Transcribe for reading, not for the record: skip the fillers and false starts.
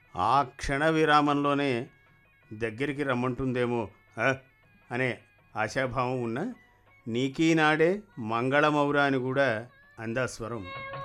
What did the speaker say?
ఆ క్షణ విరామంలోనే దగ్గరికి రమ్మంటుందేమో అనే ఆశాభావం ఉన్న నీకీనాడే మంగళమౌరా అని కూడా అందా స్వరం.